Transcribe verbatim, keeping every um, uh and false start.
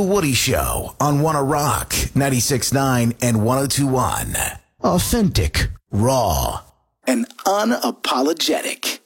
Woody Show on Wanna Rock ninety-six point nine and one oh two point one. Authentic, raw, and unapologetic.